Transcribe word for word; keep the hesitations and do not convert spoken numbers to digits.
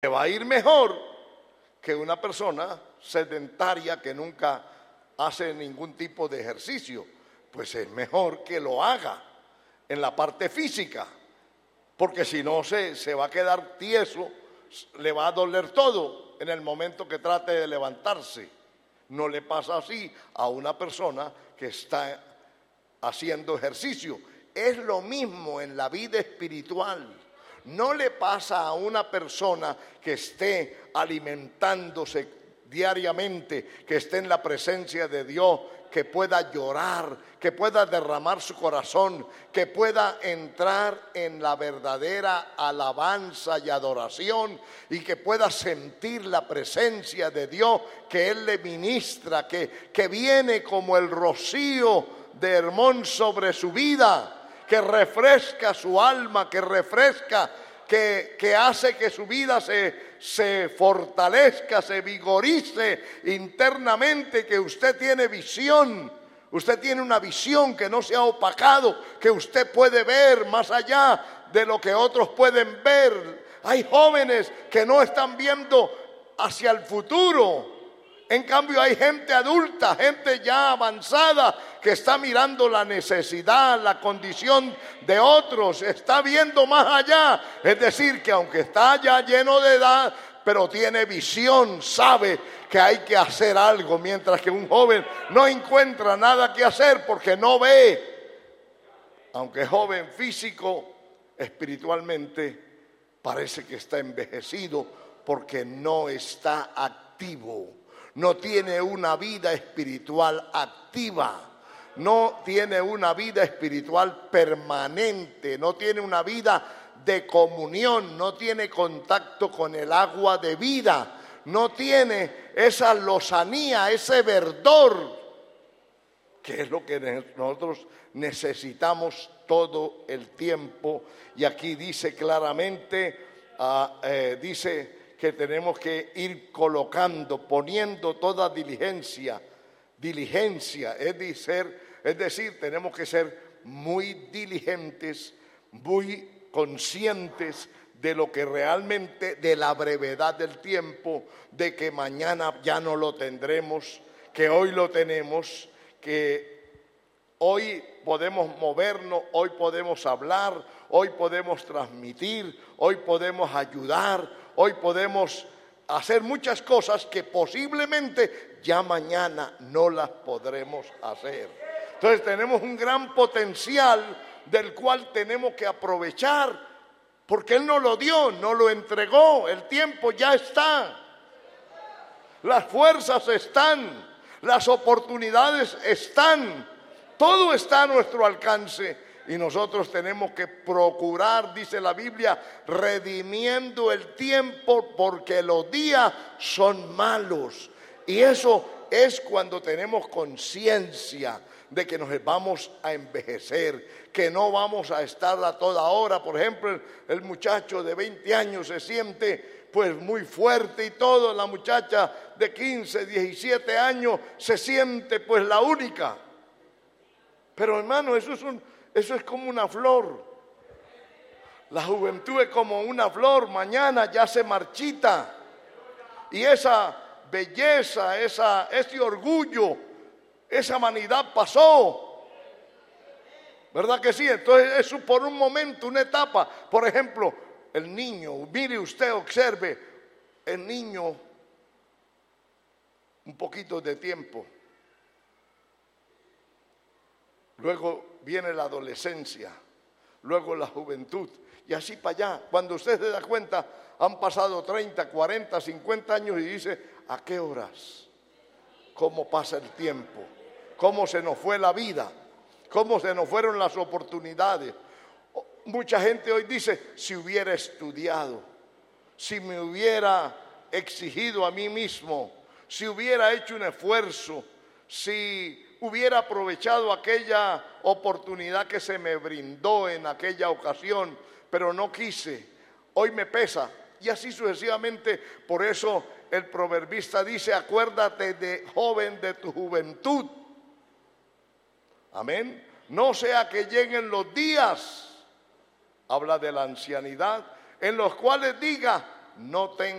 Le va a ir mejor que una persona sedentaria que nunca hace ningún tipo de ejercicio. Pues es mejor que lo haga en la parte física, porque si no se, se va a quedar tieso, le va a doler todo en el momento que trate de levantarse. No le pasa así a una persona que está haciendo ejercicio. Es lo mismo en la vida espiritual. No le pasa a una persona que esté alimentándose diariamente, que esté en la presencia de Dios, que pueda llorar, que pueda derramar su corazón, que pueda entrar en la verdadera alabanza y adoración y que pueda sentir la presencia de Dios, que Él le ministra, que, que viene como el rocío de Hermón sobre su vida, que refresca su alma, que refresca, que, que hace que su vida se, se fortalezca, se vigorice internamente, que usted tiene visión, usted tiene una visión que no se ha opacado, que usted puede ver más allá de lo que otros pueden ver. Hay jóvenes que no están viendo hacia el futuro. En cambio hay gente adulta, gente ya avanzada, que está mirando la necesidad, la condición de otros, está viendo más allá. Es decir, que aunque está ya lleno de edad, pero tiene visión, sabe que hay que hacer algo, mientras que un joven no encuentra nada que hacer porque no ve. Aunque es joven físico, espiritualmente parece que está envejecido porque no está activo. No tiene una vida espiritual activa, no tiene una vida espiritual permanente, no tiene una vida de comunión, no tiene contacto con el agua de vida, no tiene esa lozanía, ese verdor, que es lo que nosotros necesitamos todo el tiempo. Y aquí dice claramente, uh, eh, dice... que tenemos que ir colocando, poniendo toda diligencia, diligencia, es decir, es decir, tenemos que ser muy diligentes, muy conscientes de lo que realmente, de la brevedad del tiempo, de que mañana ya no lo tendremos, que hoy lo tenemos, que hoy podemos movernos, hoy podemos hablar, hoy podemos transmitir, hoy podemos ayudar, hoy podemos hacer muchas cosas que posiblemente ya mañana no las podremos hacer. Entonces tenemos un gran potencial del cual tenemos que aprovechar, porque Él nos lo dio, nos lo entregó, el tiempo ya está, las fuerzas están, las oportunidades están, todo está a nuestro alcance. Y nosotros tenemos que procurar, dice la Biblia, redimiendo el tiempo porque los días son malos. Y eso es cuando tenemos conciencia de que nos vamos a envejecer, que no vamos a estar a toda hora. Por ejemplo, el, el muchacho de veinte años se siente pues muy fuerte y todo. La muchacha de quince, diecisiete años se siente pues la única. Pero hermano, eso es un... Eso es como una flor. La juventud es como una flor, mañana ya se marchita. Y esa belleza, esa, ese orgullo, esa vanidad pasó. ¿Verdad que sí? Entonces eso por un momento, una etapa. Por ejemplo, el niño, mire usted, observe, el niño, un poquito de tiempo. Luego viene la adolescencia, luego la juventud, y así para allá. Cuando usted se da cuenta, han pasado treinta, cuarenta, cincuenta años y dice, ¿a qué horas? ¿Cómo pasa el tiempo? ¿Cómo se nos fue la vida? ¿Cómo se nos fueron las oportunidades? Mucha gente hoy dice, si hubiera estudiado, si me hubiera exigido a mí mismo, si hubiera hecho un esfuerzo, si hubiera aprovechado aquella oportunidad que se me brindó en aquella ocasión, pero no quise, hoy me pesa, y así sucesivamente. Por eso el proverbista dice, acuérdate de joven de tu juventud, amén, no sea que lleguen los días, habla de la ancianidad, en los cuales diga, no tengo